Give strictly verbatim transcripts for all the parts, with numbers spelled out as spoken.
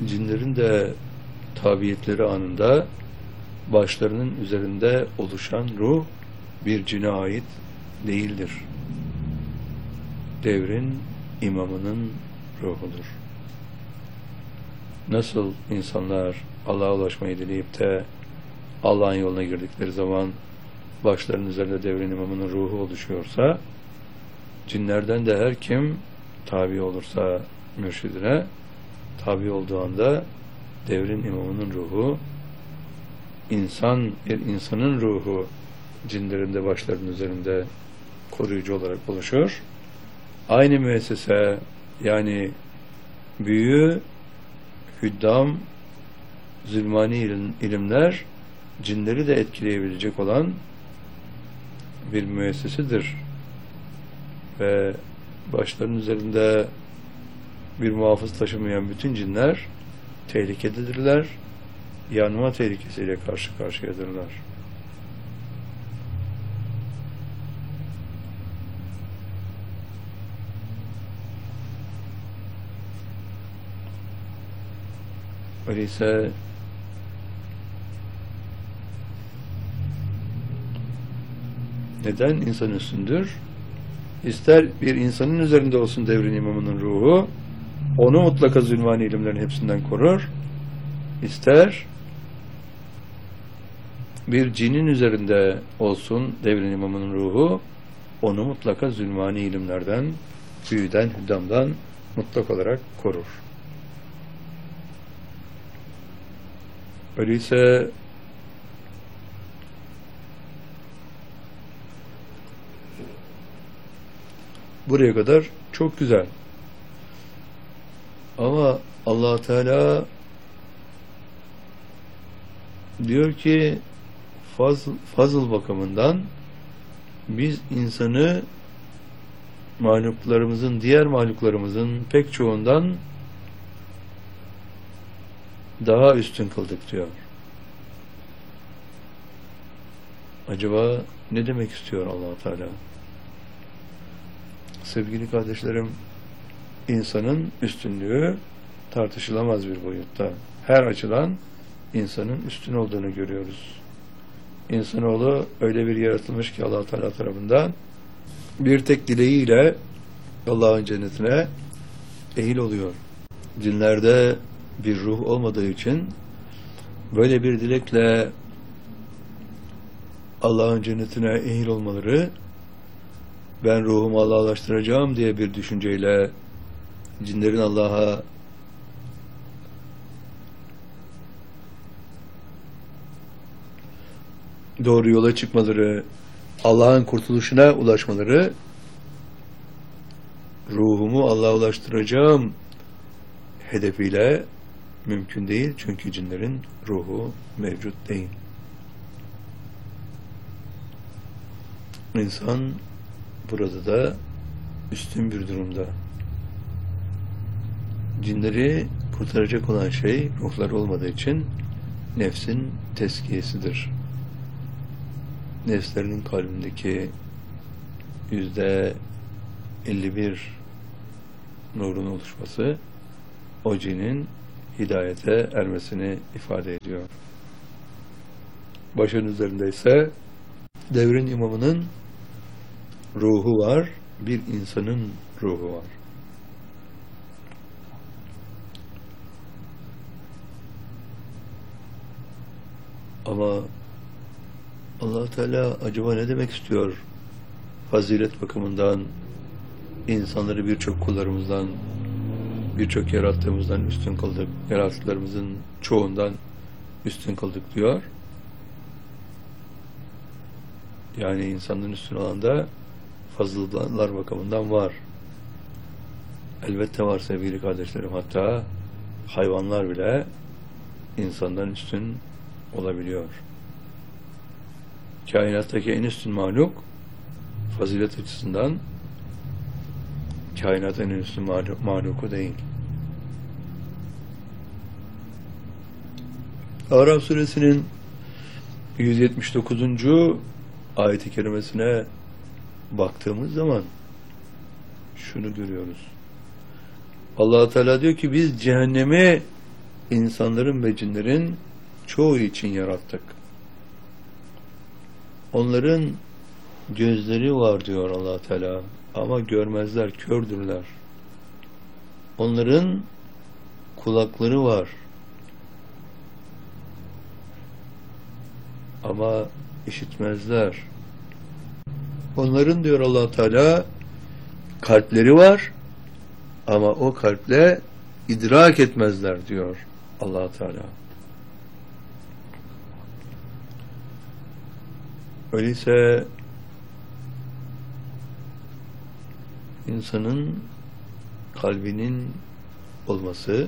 cinlerin de tabiyetleri anında başlarının üzerinde oluşan ruh bir cine ait değildir. Devrin imamının ruhudur. Nasıl insanlar Allah'a ulaşmayı dileyip de Allah'ın yoluna girdikleri zaman başlarının üzerinde devrin imamının ruhu oluşuyorsa, cinlerden de her kim tabi olursa mürşidine, tabi olduğu anda devrin imamının ruhu, insan bir insanın ruhu cinlerin de başlarının üzerinde koruyucu olarak oluşur. Aynı müessese, yani büyü, hüddam, zulmani ilim, ilimler cinleri de etkileyebilecek olan bir müessesedir. Ve başlarının üzerinde bir muhafız taşımayan bütün cinler tehlikededirler. Yanma tehlikesiyle karşı karşıyadırlar. Öyleyse neden insan üstündür? İster bir insanın üzerinde olsun devrin imamının ruhu, onu mutlaka zulmani ilimlerin hepsinden korur. İster bir cinin üzerinde olsun devrin imamının ruhu, onu mutlaka zulmani ilimlerden, büyüden, hüddamdan mutlak olarak korur. Öyleyse buraya kadar çok güzel. Ama Allah Teala diyor ki fazl, fazıl bakımından biz insanı mahluklarımızın, diğer mahluklarımızın pek çoğundan daha üstün kıldık diyor. Acaba ne demek istiyor Allah Teala? Sevgili kardeşlerim, insanın üstünlüğü tartışılamaz bir boyutta. Her açıdan insanın üstün olduğunu görüyoruz. İnsanoğlu öyle bir yaratılmış ki Allah Teala tarafından bir tek dileğiyle Allah'ın cennetine ehil oluyor. Cinlerde bir ruh olmadığı için böyle bir dilekle Allah'ın cennetine ehil olmaları, ben ruhumu Allah'laştıracağım diye bir düşünceyle cinlerin Allah'a doğru yola çıkmaları, Allah'ın kurtuluşuna ulaşmaları, ruhumu Allah'a ulaştıracağım hedefiyle mümkün değil. Çünkü cinlerin ruhu mevcut değil. İnsan burada da üstün bir durumda. Cinleri kurtaracak olan şey ruhları olmadığı için nefsin tezkiyesidir. Nefslerinin kalbindeki yüzde elli bir nurun oluşması o cinin hidayete ermesini ifade ediyor. Başın üzerinde ise devrin imamının ruhu var, bir insanın ruhu var. Ama Allah Teala acaba ne demek istiyor? Fazilet bakımından insanları birçok kullarımızdan, birçok yarattığımızdan üstün kıldık, yarattıklarımızın çoğundan üstün kıldık diyor. Yani insanların üstün olan da fazıllar bakımından var. Elbette var sevgili kardeşlerim. Hatta hayvanlar bile insandan üstün olabiliyor. Kainattaki en üstün mahluk fazilet açısından kainatın en üstün mahluku değil. Araf suresinin yüz yetmiş dokuzuncu ayet-i kerimesine baktığımız zaman şunu görüyoruz. Allah Teala diyor ki biz cehennemi insanların ve cinlerin çoğu için yarattık. Onların gözleri var diyor Allah Teala ama görmezler, kördürler. Onların kulakları var ama işitmezler. Onların diyor Allah Teala kalpleri var ama o kalple idrak etmezler diyor Allah Teala. Öyleyse insanın kalbinin olması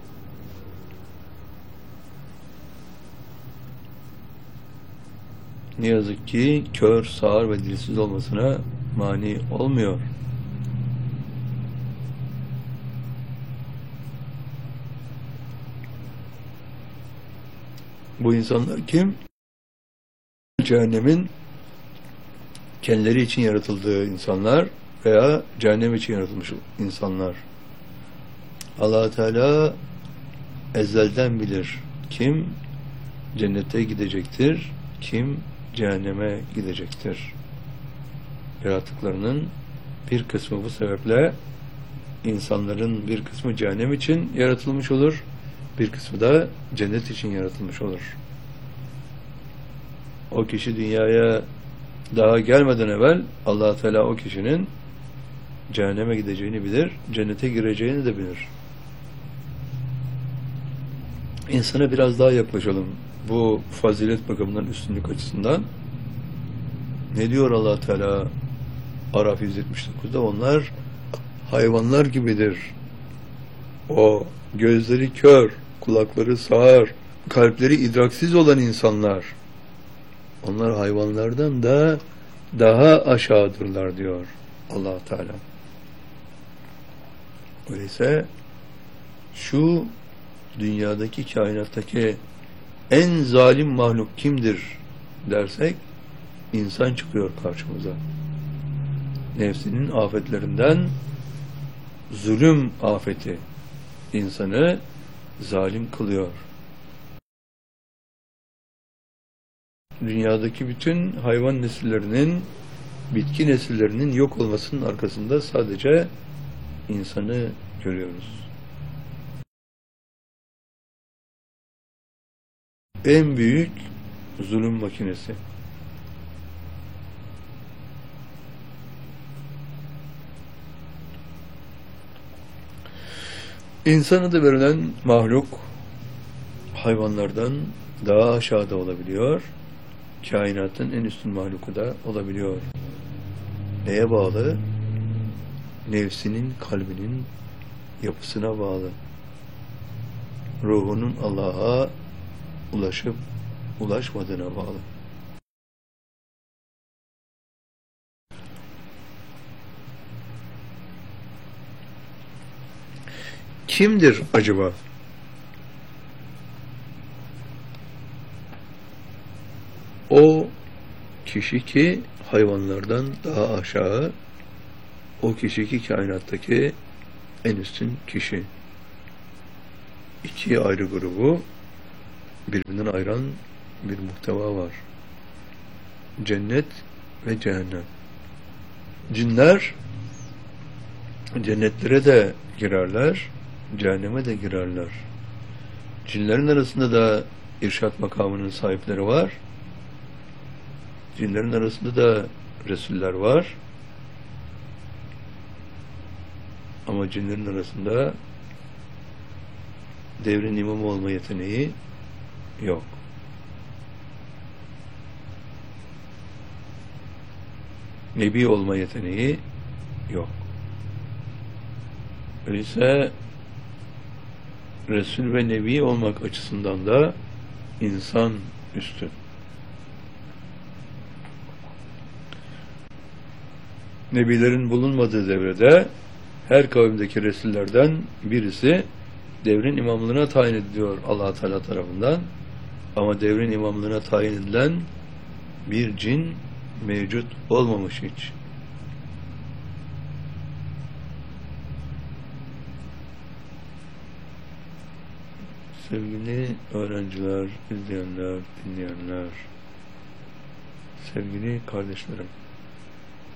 ne yazık ki kör, sağır ve dilsiz olmasına mani olmuyor. Bu insanlar kim? Cehennemin kendileri için yaratıldığı insanlar veya cehennem için yaratılmış insanlar. Allah Teala ezelden bilir kim cennete gidecektir, kim cehenneme gidecektir. Yarattıklarının bir kısmı bu sebeple insanların bir kısmı cehennem için yaratılmış olur, bir kısmı da cennet için yaratılmış olur. O kişi dünyaya daha gelmeden evvel Allah Teala o kişinin cehenneme gideceğini bilir, cennete gireceğini de bilir. İnsana biraz daha yaklaşalım. Bu fazilet bakımından, üstünlük açısından. Ne diyor Allah Teala Araf yüz yetmiş dokuzda? Onlar hayvanlar gibidir. O gözleri kör, kulakları sağır, kalpleri idraksiz olan insanlar. Onlar hayvanlardan da daha aşağıdırlar diyor Allah Teala. Öyleyse şu dünyadaki, kainattaki en zalim mahluk kimdir dersek insan çıkıyor karşımıza. Nefsinin afetlerinden zulüm afeti insanı zalim kılıyor. Dünyadaki bütün hayvan nesillerinin, bitki nesillerinin yok olmasının arkasında sadece insanı görüyoruz. En büyük zulüm makinesi. İnsana da verilen mahluk hayvanlardan daha aşağıda olabiliyor. Kainatın en üstün mahluku da olabiliyor. Neye bağlı? Nefsinin, kalbinin yapısına bağlı. Ruhunun Allah'a ulaşıp ulaşmadığına bağlı. Kimdir acaba? O kişi ki hayvanlardan daha aşağı, o kişi ki kainattaki en üstün kişi. İki ayrı grubu birbirinden ayıran bir muhteva var. Cennet ve cehennem. Cinler cennetlere de girerler, cehenneme de girerler. Cinlerin arasında da irşat makamının sahipleri var. Cinlerin arasında da Resuller var. Ama cinlerin arasında devrin imamı olma yeteneği yok. Nebi olma yeteneği yok. Öyleyse Resul ve Nebi olmak açısından da insan üstün. Nebilerin bulunmadığı devrede her kavimdeki Resullerden birisi devrin imamlığına tayin ediliyor Allah Teala tarafından. Ama devrin imamlığına tayin edilen bir cin mevcut olmamış hiç. Sevgili öğrenciler, izleyenler, dinleyenler, sevgili kardeşlerim,